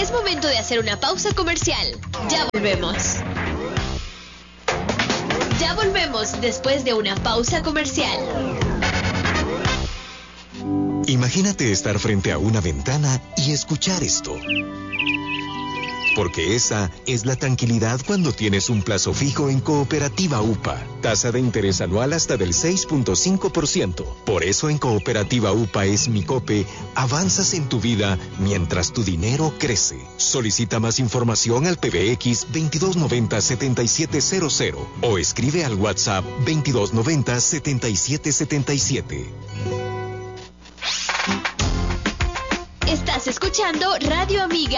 Es momento de hacer una pausa comercial. Ya volvemos. Ya volvemos después de una pausa comercial. Imagínate estar frente a una ventana y escuchar esto. Porque esa es la tranquilidad cuando tienes un plazo fijo en Cooperativa UPA. Tasa de interés anual hasta del 6.5%. Por eso en Cooperativa UPA es Mi Cope, avanzas en tu vida mientras tu dinero crece. Solicita más información al PBX 2290-7700 o escribe al WhatsApp 2290-7777. Estás escuchando Radio Amiga.